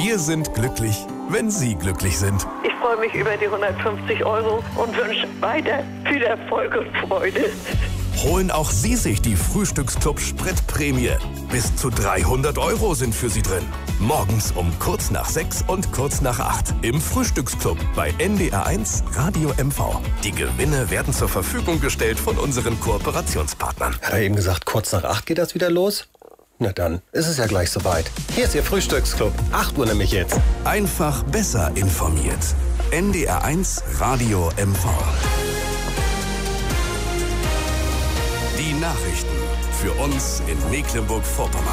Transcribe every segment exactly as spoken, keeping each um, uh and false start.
Wir sind glücklich, wenn Sie glücklich sind. Ich freue mich über die hundertfünfzig Euro und wünsche weiter viel Erfolg und Freude. Holen auch Sie sich die Frühstücksclub Spritprämie. Bis zu dreihundert Euro sind für Sie drin. Morgens um kurz nach sechs und kurz nach acht im Frühstücksclub bei N D R eins Radio M V. Die Gewinne werden zur Verfügung gestellt von unseren Kooperationspartnern. Hat er eben gesagt, kurz nach acht geht das wieder los? Na dann ist es ja gleich soweit. Hier ist Ihr Frühstücksclub. acht Uhr nämlich jetzt. Einfach besser informiert. N D R eins Radio M V. Die Nachrichten für uns in Mecklenburg-Vorpommern.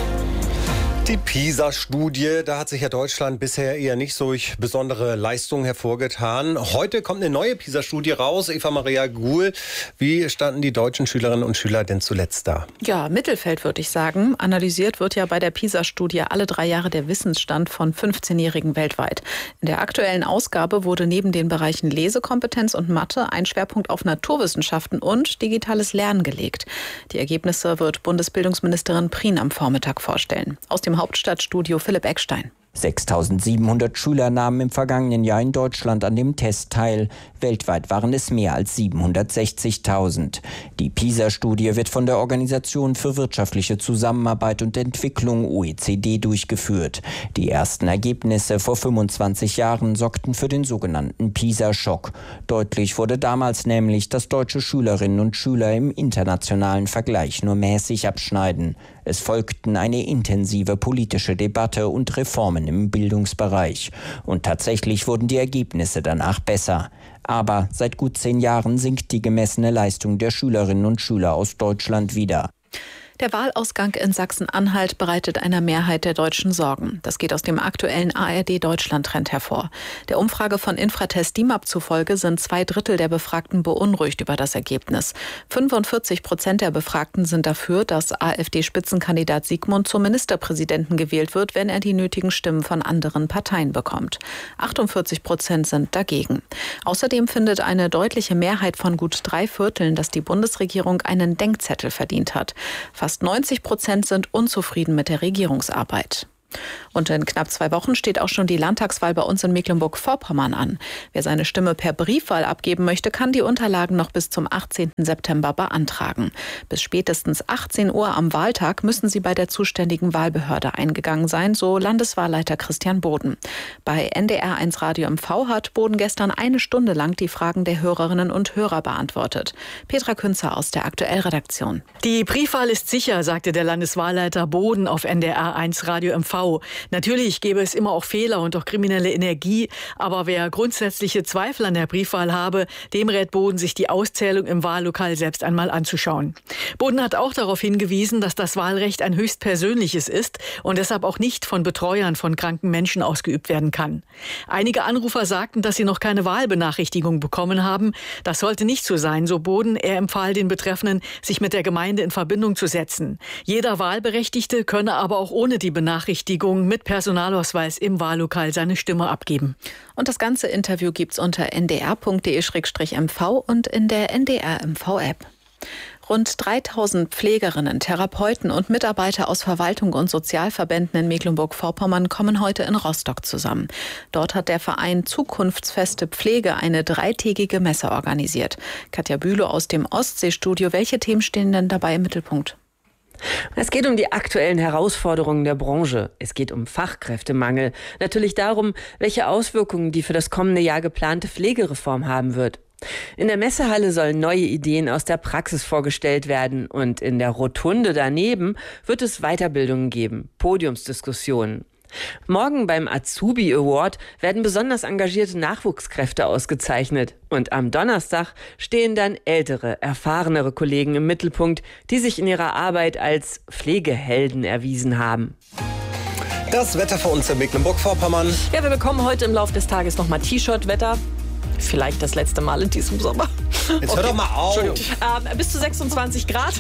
Die PISA-Studie, da hat sich ja Deutschland bisher eher nicht so durch besondere Leistungen hervorgetan. Heute kommt eine neue PISA-Studie raus. Eva Maria Guhl, wie standen die deutschen Schülerinnen und Schüler denn zuletzt da? Ja, Mittelfeld würde ich sagen. Analysiert wird ja bei der PISA-Studie alle drei Jahre der Wissensstand von fünfzehnjährigen weltweit. In der aktuellen Ausgabe wurde neben den Bereichen Lesekompetenz und Mathe ein Schwerpunkt auf Naturwissenschaften und digitales Lernen gelegt. Die Ergebnisse wird Bundesbildungsministerin Prien am Vormittag vorstellen. Aus dem Hauptstadtstudio Philipp Eckstein. sechstausendsiebenhundert Schüler nahmen im vergangenen Jahr in Deutschland an dem Test teil. Weltweit waren es mehr als siebenhundertsechzigtausend. Die PISA-Studie wird von der Organisation für wirtschaftliche Zusammenarbeit und Entwicklung O E C D durchgeführt. Die ersten Ergebnisse vor fünfundzwanzig Jahren sorgten für den sogenannten PISA-Schock. Deutlich wurde damals nämlich, dass deutsche Schülerinnen und Schüler im internationalen Vergleich nur mäßig abschneiden. Es folgten eine intensive politische Debatte und Reformen im Bildungsbereich. Und tatsächlich wurden die Ergebnisse danach besser. Aber seit gut zehn Jahren sinkt die gemessene Leistung der Schülerinnen und Schüler aus Deutschland wieder. Der Wahlausgang in Sachsen-Anhalt bereitet einer Mehrheit der Deutschen Sorgen. Das geht aus dem aktuellen A R D-Deutschland-Trend hervor. Der Umfrage von Infratest D I M A P zufolge sind zwei Drittel der Befragten beunruhigt über das Ergebnis. fünfundvierzig Prozent der Befragten sind dafür, dass AfD-Spitzenkandidat Sigmund zum Ministerpräsidenten gewählt wird, wenn er die nötigen Stimmen von anderen Parteien bekommt. achtundvierzig Prozent sind dagegen. Außerdem findet eine deutliche Mehrheit von gut drei Vierteln, dass die Bundesregierung einen Denkzettel verdient hat. Fast neunzig Prozent sind unzufrieden mit der Regierungsarbeit. Und in knapp zwei Wochen steht auch schon die Landtagswahl bei uns in Mecklenburg-Vorpommern an. Wer seine Stimme per Briefwahl abgeben möchte, kann die Unterlagen noch bis zum achtzehnten September beantragen. Bis spätestens achtzehn Uhr am Wahltag müssen sie bei der zuständigen Wahlbehörde eingegangen sein, so Landeswahlleiter Christian Boden. Bei N D R eins Radio M V hat Boden gestern eine Stunde lang die Fragen der Hörerinnen und Hörer beantwortet. Petra Künzer aus der Aktuell-Redaktion. Die Briefwahl ist sicher, sagte der Landeswahlleiter Boden auf N D R eins Radio M V. Natürlich gäbe es immer auch Fehler und auch kriminelle Energie, aber wer grundsätzliche Zweifel an der Briefwahl habe, dem rät Boden, sich die Auszählung im Wahllokal selbst einmal anzuschauen. Boden hat auch darauf hingewiesen, dass das Wahlrecht ein höchst persönliches ist und deshalb auch nicht von Betreuern von kranken Menschen ausgeübt werden kann. Einige Anrufer sagten, dass sie noch keine Wahlbenachrichtigung bekommen haben. Das sollte nicht so sein, so Boden. Er empfahl den Betreffenden, sich mit der Gemeinde in Verbindung zu setzen. Jeder Wahlberechtigte könne aber auch ohne die Benachrichtigung mit Personalausweis im Wahllokal seine Stimme abgeben. Und das ganze Interview gibt's unter n d r punkt d e schrägstrich m v und in der N D R M V-App. Rund dreitausend Pflegerinnen, Therapeuten und Mitarbeiter aus Verwaltung und Sozialverbänden in Mecklenburg-Vorpommern kommen heute in Rostock zusammen. Dort hat der Verein Zukunftsfeste Pflege eine dreitägige Messe organisiert. Katja Bülow aus dem Ostseestudio. Welche Themen stehen denn dabei im Mittelpunkt? Es geht um die aktuellen Herausforderungen der Branche. Es geht um Fachkräftemangel. Natürlich darum, welche Auswirkungen die für das kommende Jahr geplante Pflegereform haben wird. In der Messehalle sollen neue Ideen aus der Praxis vorgestellt werden. Und in der Rotunde daneben wird es Weiterbildungen geben, Podiumsdiskussionen. Morgen beim Azubi Award werden besonders engagierte Nachwuchskräfte ausgezeichnet. Und am Donnerstag stehen dann ältere, erfahrenere Kollegen im Mittelpunkt, die sich in ihrer Arbeit als Pflegehelden erwiesen haben. Das Wetter für uns in Mecklenburg-Vorpommern. Ja, wir bekommen heute im Laufe des Tages nochmal T-Shirt-Wetter. Vielleicht das letzte Mal in diesem Sommer. Jetzt okay. hör doch mal auf. Ähm, bis zu sechsundzwanzig Grad.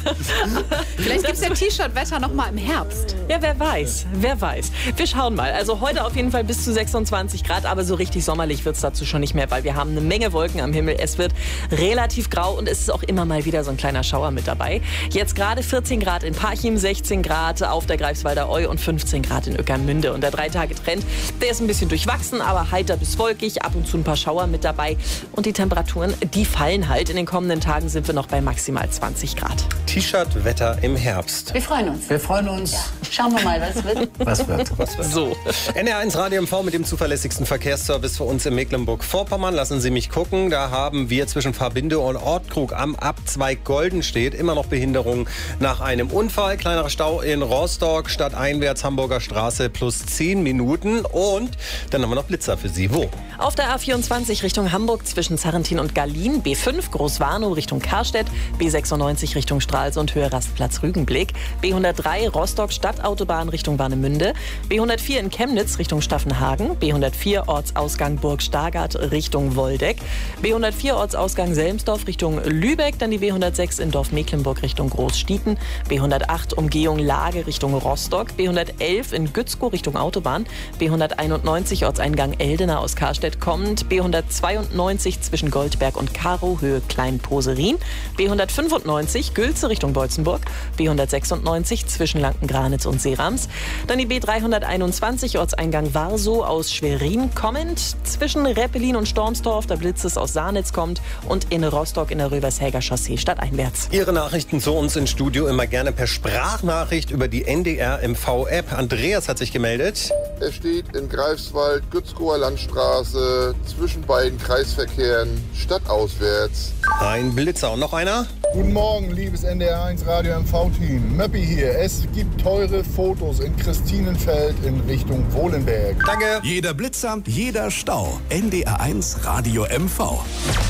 Vielleicht gibt es ja T-Shirt-Wetter noch mal im Herbst. Ja, wer weiß, wer weiß. Wir schauen mal. Also heute auf jeden Fall bis zu sechsundzwanzig Grad, aber so richtig sommerlich wird es dazu schon nicht mehr, weil wir haben eine Menge Wolken am Himmel. Es wird relativ grau und es ist auch immer mal wieder so ein kleiner Schauer mit dabei. Jetzt gerade vierzehn Grad in Parchim, sechzehn Grad auf der Greifswalder Eu und fünfzehn Grad in Ueckermünde. Und der Drei-Tage-Trend, der ist ein bisschen durchwachsen, aber heiter bis wolkig, ab und zu ein paar Schauer mit dabei. Und die Temperaturen, die fallen halt. In den kommenden Tagen sind wir noch bei maximal zwanzig Grad. T-Shirt-Wetter im Herbst. Wir freuen uns. Wir freuen uns. Ja. Schauen wir mal, was wird. Was wird? Was wird? So. N R eins Radio M V mit dem zuverlässigsten Verkehrsservice für uns in Mecklenburg-Vorpommern. Lassen Sie mich gucken. Da haben wir zwischen Verbinde und Ortkrug am Abzweig Goldenstedt immer noch Behinderung nach einem Unfall. Kleinerer Stau in Rostock, stadteinwärts Hamburger Straße plus zehn Minuten. Und dann haben wir noch Blitzer für Sie. Wo? Auf der A vierundzwanzig Richtung Hamburg zwischen Zarrentin und Gallien, B fünf Großwarnow Richtung Karstedt, B sechsundneunzig Richtung Stralsund Höhe Rastplatz Rügenblick, B hundertdrei Rostock Stadtautobahn Richtung Warnemünde, B hundertvier in Chemnitz Richtung Staffenhagen, B hundertvier Ortsausgang Burg Stargard Richtung Woldeck, B hundertvier Ortsausgang Selmsdorf Richtung Lübeck, dann die B hundertsechs in Dorf Mecklenburg Richtung Großstieten, B hundertacht Umgehung Lage Richtung Rostock, B hundertelf in Gützkow Richtung Autobahn, B hunderteinundneunzig Ortseingang Eldena aus Karstedt kommend, B hundertzweiundneunzig zwischen Goldberg und Karow Höhe Kleinposerin, B hundertfünfundneunzig Gülze Richtung Beutzenburg, B hundertsechsundneunzig zwischen Lanken-Granitz und Seerams, dann die B dreihunderteinundzwanzig Ortseingang Warsow aus Schwerin kommend, zwischen Reppelin und Stormstorf, da Blitzes aus Saarnitz kommt und in Rostock in der Rövershäger Chaussee stadteinwärts. Ihre Nachrichten zu uns ins Studio immer gerne per Sprachnachricht über die N D R M V-App. Andreas hat sich gemeldet. Er steht in Greifswald, Gützkower Landstraße, zwischen beiden Kreisverkehren, stadtauswärts. Ein Blitzer und noch einer. Guten Morgen, liebes N D R eins Radio M V-Team. Möppi hier. Es gibt teure Fotos in Christinenfeld in Richtung Wohlenberg. Danke. Jeder Blitzer, jeder Stau. N D R eins Radio M V.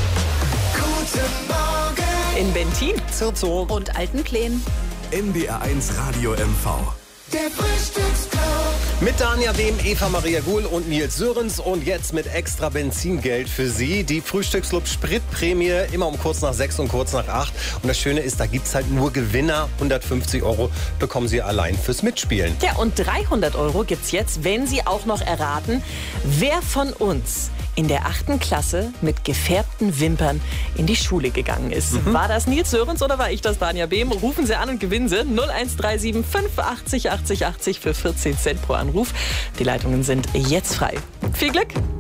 Guten Morgen. In Bentin, Zirzow und Altenplen. N D R eins Radio M V. Der Frühstücksclub. Mit Dania Behm, Eva Maria Guhl und Nils Sörens und jetzt mit extra Benzingeld für Sie. Die Frühstücksclub Spritprämie immer um kurz nach sechs und kurz nach acht. Und das Schöne ist, da gibt es halt nur Gewinner. hundertfünfzig Euro bekommen Sie allein fürs Mitspielen. Ja, und dreihundert Euro gibt's jetzt, wenn Sie auch noch erraten, wer von uns in der achten Klasse mit gefärbten Wimpern in die Schule gegangen ist. Mhm. War das Nils Sörens oder war ich das, Dania Behm? Rufen Sie an und gewinnen Sie null eins drei sieben fünf achtzig achtzig achtzig für vierzehn Cent pro Anruf. Die Leitungen sind jetzt frei. Viel Glück!